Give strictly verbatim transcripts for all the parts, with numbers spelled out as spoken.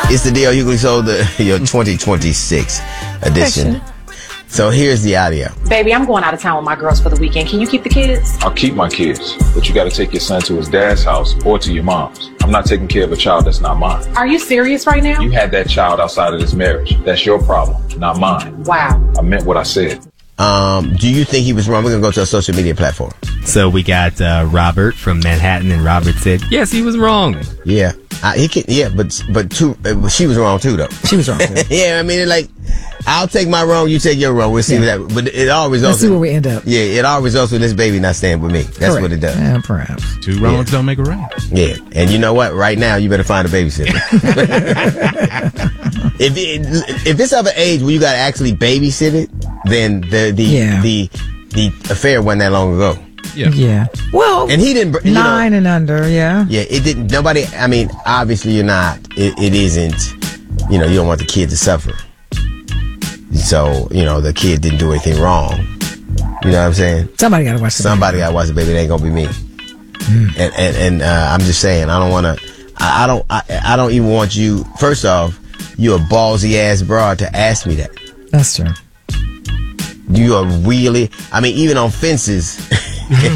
It's the D L Hughley Show, the your twenty twenty-six edition. So here's the audio. Baby, I'm going out of town with my girls for the weekend. Can you keep the kids? I'll keep my kids, but you got to take your son to his dad's house or to your mom's. I'm not taking care of a child that's not mine. Are you serious right now? You had that child outside of this marriage. That's your problem, not mine. Wow. I meant what I said. Um, do you think he was wrong? We're going to go to a social media platform. So we got uh, Robert from Manhattan, and Robert said, yes, he was wrong. Yeah. Uh, he can, yeah, but but too, uh, she was wrong too, though. She was wrong too. Yeah, I mean, like, I'll take my wrong, you take your wrong. We'll see Yeah. what that, but it all results. Let's see in, where we end up. Yeah, it all results with this baby not staying with me. That's Correct. what it does. Yeah, perhaps. Two wrongs don't make a right. Yeah, and you know what? Right now, you better find a babysitter. if it, if it's of an age where you got to actually babysit it, then the the Yeah. the the affair wasn't that long ago. Yeah. Yeah. Well, And he didn't. br- You know, nine and under, yeah. yeah, it didn't. Nobody. I mean, obviously, you're not. It, it isn't. You know, you don't want the kid to suffer. So you know, the kid didn't do anything wrong. You know what I'm saying? Somebody got to watch the Somebody got to watch the baby. It ain't gonna be me. Mm. And and and uh, I'm just saying, I don't want to. I, I don't. I, I don't even want you. First off, you a ballsy ass broad to ask me that. That's true. You are really. I mean, even on fences. Just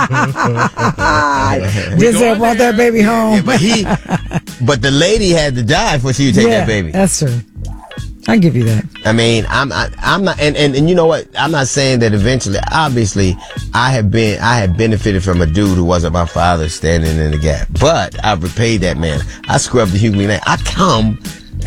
said, brought that baby home. Yeah, but he. But the lady had to die before she would take Yeah, that baby. that's true. I give you that. I mean, I'm I, I'm not, and, and and you know what? I'm not saying that eventually. Obviously, I have been I have benefited from a dude who wasn't my father standing in the gap, but I've repaid that man. I scrubbed the Hughley name. I come.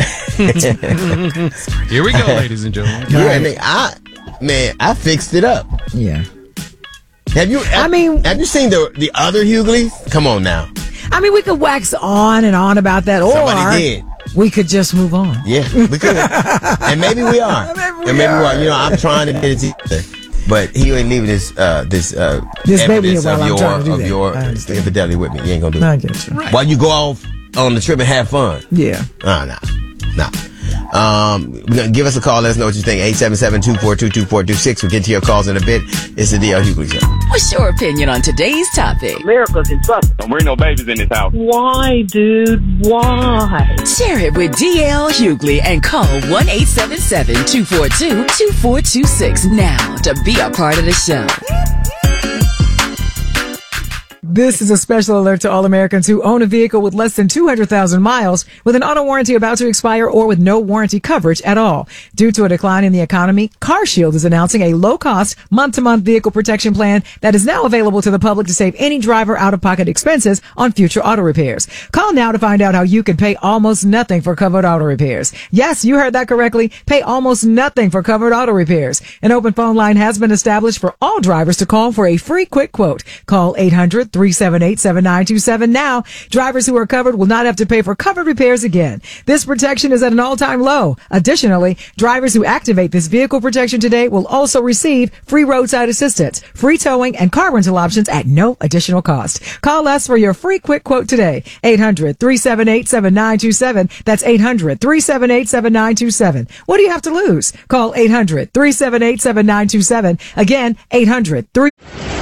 Here we go, ladies and gentlemen. Yeah, and I man, I fixed it up. Yeah. Have you? I mean- have you seen the the other Hughleys? Come on now. I mean, we could wax on and on about that, or Somebody did. we could just move on. Yeah, we could. And maybe we are. Maybe we and maybe are. we are. You know, I'm trying to get it together. But he ain't leaving this uh this uh This baby evidence here while of I'm your trying to do of that. your I understand. infidelity with me. You ain't gonna do I it. get you. While you go off on the trip and have fun. Yeah. Oh, no. No. Um, we're gonna give us a call. Let us know what you think. eight seven seven, two four two, two four two six. We'll get to your calls in a bit. It's the D L Hughley Show. What's your opinion on today's topic? Miracles in trouble. Don't bring no babies in this house. Why, dude? Why? Share it with D L Hughley and call one eight seven seven, two four two, two four two six now to be a part of the show. This is a special alert to all Americans who own a vehicle with less than two hundred thousand miles, with an auto warranty about to expire, or with no warranty coverage at all. Due to a decline in the economy, CarShield is announcing a low-cost, month-to-month vehicle protection plan that is now available to the public to save any driver out-of-pocket expenses on future auto repairs. Call now to find out how you can pay almost nothing for covered auto repairs. Yes, you heard that correctly. Pay almost nothing for covered auto repairs. An open phone line has been established for all drivers to call for a free quick quote. Call eight hundred, three seven eight, seven nine two seven now. Drivers who are covered will not have to pay for covered repairs again. This protection is at an all-time low. Additionally, drivers who activate this vehicle protection today will also receive free roadside assistance, free towing, and car rental options at no additional cost. Call us for your free quick quote today. eight hundred, three seven eight, seven nine two seven. That's eight hundred, three seven eight, seven nine two seven. What do you have to lose? Call eight hundred, three seven eight, seven nine two seven. Again, eight hundred, three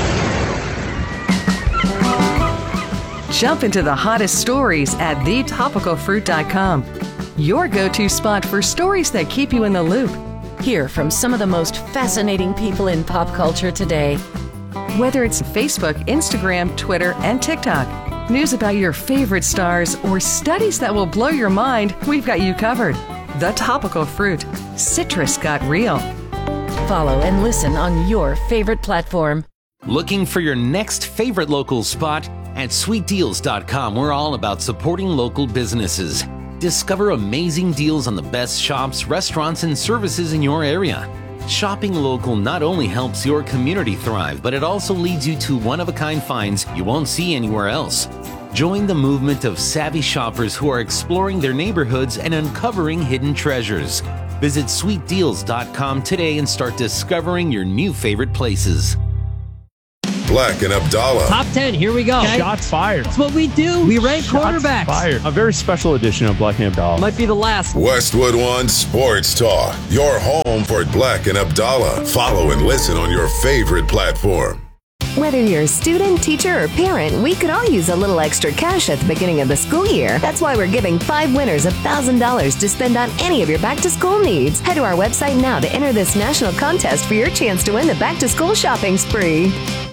Jump into the hottest stories at the topical fruit dot com. Your go-to spot for stories that keep you in the loop. Hear from some of the most fascinating people in pop culture today. Whether it's Facebook, Instagram, Twitter, and TikTok, news about your favorite stars, or studies that will blow your mind, we've got you covered. The Topical Fruit. Citrus got real. Follow and listen on your favorite platform. Looking for your next favorite local spot? At sweet deals dot com, we're all about supporting local businesses. Discover amazing deals on the best shops, restaurants, and services in your area. Shopping local not only helps your community thrive, but it also leads you to one-of-a-kind finds you won't see anywhere else. Join the movement of savvy shoppers who are exploring their neighborhoods and uncovering hidden treasures. Visit sweet deals dot com today and start discovering your new favorite places. Black and Abdallah. Top ten, here we go. Okay. Shots fired. That's what we do. We rank Shots quarterbacks. Fired. A very special edition of Black and Abdallah. Might be the last. Westwood One Sports Talk. Your home for Black and Abdallah. Follow and listen on your favorite platform. Whether you're a student, teacher, or parent, we could all use a little extra cash at the beginning of the school year. That's why we're giving five winners one thousand dollars to spend on any of your back-to-school needs. Head to our website now to enter this national contest for your chance to win the back-to-school shopping spree.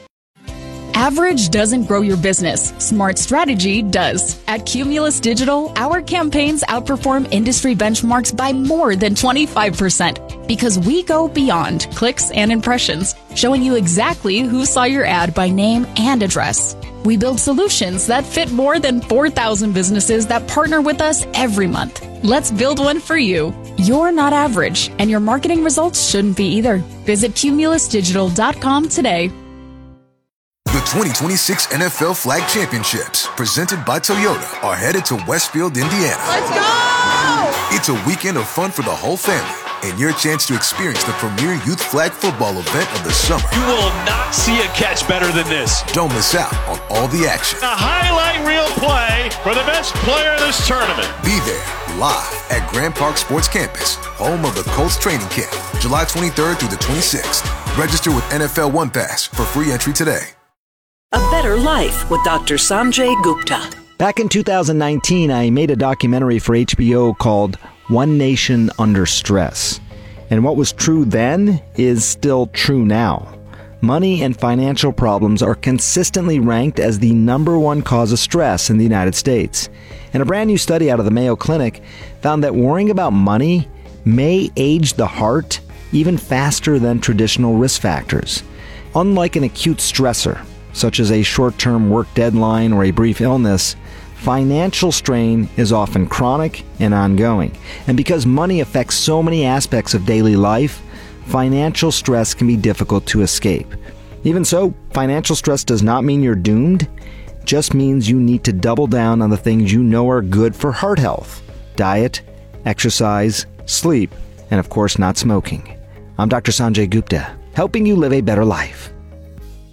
Average doesn't grow your business. Smart strategy does. At Cumulus Digital, our campaigns outperform industry benchmarks by more than twenty-five percent because we go beyond clicks and impressions, showing you exactly who saw your ad by name and address. We build solutions that fit more than four thousand businesses that partner with us every month. Let's build one for you. You're not average, and your marketing results shouldn't be either. Visit cumulus digital dot com today. The twenty twenty-six N F L Flag Championships, presented by Toyota, are headed to Westfield, Indiana. Let's go! It's a weekend of fun for the whole family and your chance to experience the premier youth flag football event of the summer. You will not see a catch better than this. Don't miss out on all the action. A highlight reel play for the best player of this tournament. Be there live at Grand Park Sports Campus, home of the Colts training camp, July twenty-third through the twenty-sixth. Register with N F L One Pass for free entry today. A Better Life with Doctor Sanjay Gupta. Back in two thousand nineteen, I made a documentary for H B O called One Nation Under Stress. And what was true then is still true now. Money and financial problems are consistently ranked as the number one cause of stress in the United States. And a brand new study out of the Mayo Clinic found that worrying about money may age the heart even faster than traditional risk factors. Unlike an acute stressor, such as a short-term work deadline or a brief illness, financial strain is often chronic and ongoing. And because money affects so many aspects of daily life, financial stress can be difficult to escape. Even so, financial stress does not mean you're doomed. It just means you need to double down on the things you know are good for heart health: diet, exercise, sleep, and of course not smoking. I'm Doctor Sanjay Gupta, helping you live a better life.